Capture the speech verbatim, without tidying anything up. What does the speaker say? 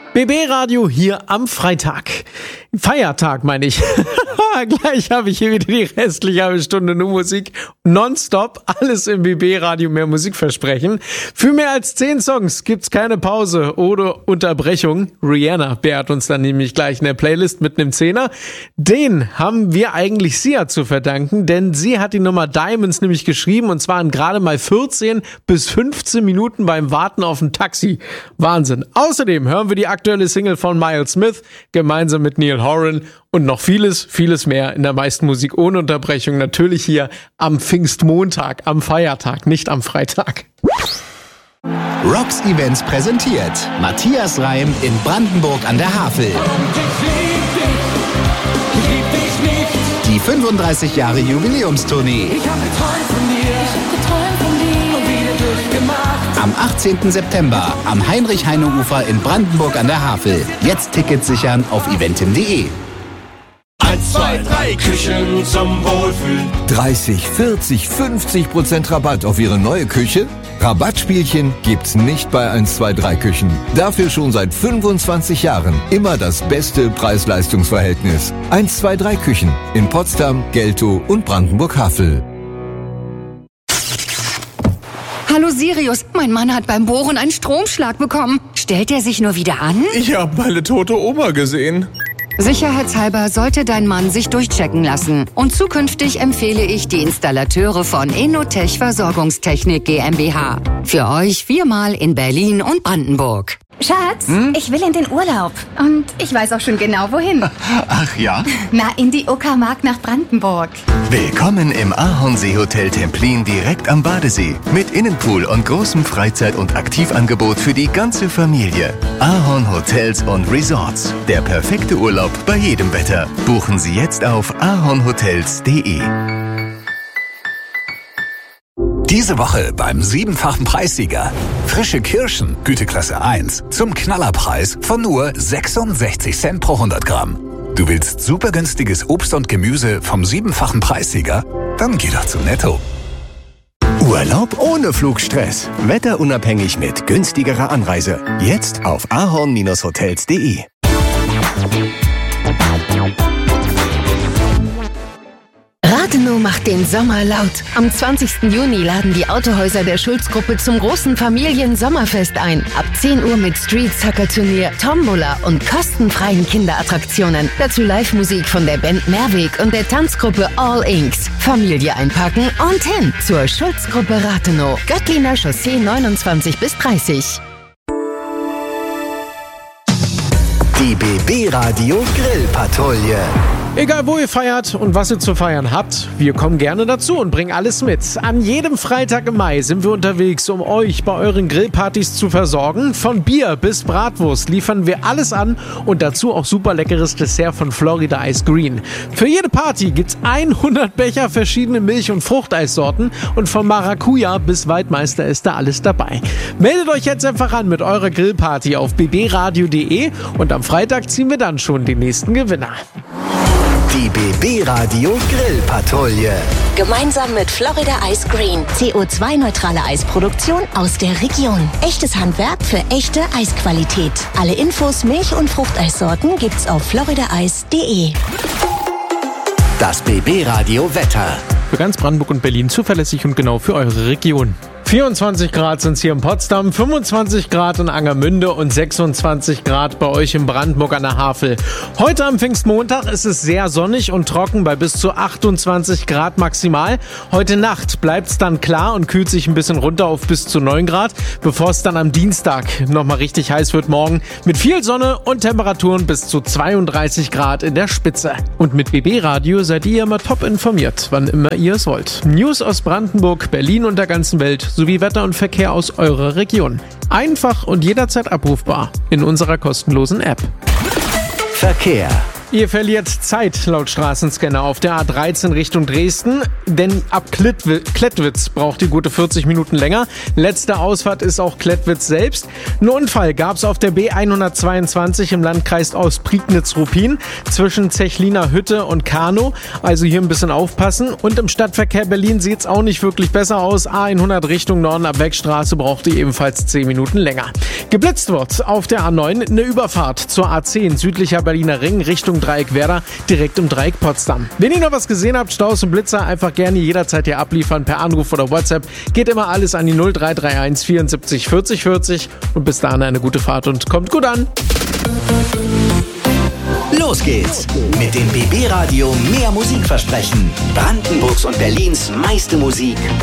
B B-Radio hier am Freitag. Feiertag meine ich. Gleich habe ich hier wieder die restliche halbe Stunde nur Musik. Nonstop, alles im B B-Radio, mehr Musikversprechen. Für mehr als zehn Songs gibt's keine Pause oder Unterbrechung. Rihanna beehrt uns dann nämlich gleich in der Playlist mit einem Zehner. Den haben wir eigentlich Sia zu verdanken, denn sie hat die Nummer Diamonds nämlich geschrieben und zwar in gerade mal vierzehn bis fünfzehn Minuten beim Warten auf ein Taxi. Wahnsinn. Außerdem hören wir die aktuelle Single von Miles Smith gemeinsam mit Niall Horan und noch vieles, vieles mehr in der meisten Musik ohne Unterbrechung. Natürlich hier am Pfingstmontag, am Feiertag, nicht am Freitag. Rocks Events präsentiert Matthias Reim in Brandenburg an der Havel. Die fünfunddreißig Jahre Jubiläumstournee. Ich hab geträumt von dir, ich hab geträumt von dir und wieder durchgemacht. Am achtzehnten September am Heinrich-Heine-Ufer in Brandenburg an der Havel. Jetzt Tickets sichern auf eventim punkt de. Eins, zwei, drei Küchen zum Wohlfühlen. dreißig, vierzig, fünfzig Prozent Rabatt auf Ihre neue Küche? Rabattspielchen gibt's nicht bei eins, zwei, drei Küchen. Dafür schon seit fünfundzwanzig Jahren immer das beste Preis-Leistungs-Verhältnis. eins, zwei, drei Küchen in Potsdam, Geltow und Brandenburg-Havel. Hallo Sirius, mein Mann hat beim Bohren einen Stromschlag bekommen. Stellt er sich nur wieder an? Ich habe meine tote Oma gesehen. Sicherheitshalber sollte dein Mann sich durchchecken lassen. Und zukünftig empfehle ich die Installateure von Enotech Versorgungstechnik GmbH. Für euch viermal in Berlin und Brandenburg. Schatz, hm? ich will in den Urlaub. Und ich weiß auch schon genau, wohin. Ach ja? Na, in die Uckermark nach Brandenburg. Willkommen im Ahornsee-Hotel Templin direkt am Badesee. Mit Innenpool und großem Freizeit- und Aktivangebot für die ganze Familie. Ahorn Hotels und Resorts. Der perfekte Urlaub bei jedem Wetter. Buchen Sie jetzt auf ahornhotels punkt de. Diese Woche beim siebenfachen Preissieger. Frische Kirschen, Güteklasse eins, zum Knallerpreis von nur sechsundsechzig Cent pro hundert Gramm. Du willst super günstiges Obst und Gemüse vom siebenfachen Preissieger? Dann geh doch zu Netto. Urlaub ohne Flugstress. Wetterunabhängig mit günstigerer Anreise. Jetzt auf ahorn hotels punkt de. Rathenow macht den Sommer laut. Am zwanzigsten Juni laden die Autohäuser der Schulz-Gruppe zum großen Familien-Sommerfest ein. Ab zehn Uhr mit Street-Soccer-Turnier, Tombola und kostenfreien Kinderattraktionen. Dazu Live-Musik von der Band Mehrweg und der Tanzgruppe All Inks. Familie einpacken und hin zur Schulz-Gruppe Rathenow. Göttliner Chaussee neunundzwanzig bis dreißig. Die B B-Radio Grillpatrouille. Egal wo ihr feiert und was ihr zu feiern habt, wir kommen gerne dazu und bringen alles mit. An jedem Freitag im Mai sind wir unterwegs, um euch bei euren Grillpartys zu versorgen. Von Bier bis Bratwurst liefern wir alles an und dazu auch super leckeres Dessert von Florida Ice Green. Für jede Party gibt's hundert Becher verschiedene Milch- und Fruchteissorten und von Maracuja bis Waldmeister ist da alles dabei. Meldet euch jetzt einfach an mit eurer Grillparty auf b b radio punkt de und am Freitag ziehen wir dann schon den nächsten Gewinner. Die B B-Radio Grillpatrouille. Gemeinsam mit Florida Ice Green. C O zwei neutrale Eisproduktion aus der Region. Echtes Handwerk für echte Eisqualität. Alle Infos, Milch- und Fruchteissorten gibt's auf florida eis punkt de. Das B B-Radio Wetter. Für ganz Brandenburg und Berlin zuverlässig und genau für eure Region. vierundzwanzig Grad sind es hier in Potsdam, fünfundzwanzig Grad in Angermünde und sechsundzwanzig Grad bei euch in Brandenburg an der Havel. Heute am Pfingstmontag ist es sehr sonnig und trocken bei bis zu achtundzwanzig Grad maximal. Heute Nacht bleibt es dann klar und kühlt sich ein bisschen runter auf bis zu neun Grad, bevor es dann am Dienstag nochmal richtig heiß wird morgen mit viel Sonne und Temperaturen bis zu zweiunddreißig Grad in der Spitze. Und mit B B-Radio seid ihr immer top informiert, wann immer ihr es wollt. News aus Brandenburg, Berlin und der ganzen Welt sowie Wetter und Verkehr aus eurer Region. Einfach und jederzeit abrufbar in unserer kostenlosen App. Verkehr. Ihr verliert Zeit laut Straßenscanner auf der A dreizehn Richtung Dresden, denn ab Klettw- Klettwitz braucht die gute vierzig Minuten länger. Letzte Ausfahrt ist auch Klettwitz selbst. Einen Unfall gab es auf der B hundertzweiundzwanzig im Landkreis Ostprignitz-Ruppin zwischen Zechliner Hütte und Kanow. Also hier ein bisschen aufpassen. Und im Stadtverkehr Berlin sieht es auch nicht wirklich besser aus. A hundert Richtung Norden ab Wegstraße braucht ihr ebenfalls zehn Minuten länger. Geblitzt wird auf der A neun eine Überfahrt zur A zehn südlicher Berliner Ring Richtung Dreieck Werder, direkt im Dreieck Potsdam. Wenn ihr noch was gesehen habt, Staus und Blitzer, einfach gerne jederzeit hier abliefern per Anruf oder WhatsApp. Geht immer alles an die null drei drei eins vierundsiebzig vierzig vierzig und bis dahin eine gute Fahrt und kommt gut an. Los geht's mit dem B B Radio Mehr Musik versprechen. Brandenburgs und Berlins meiste Musik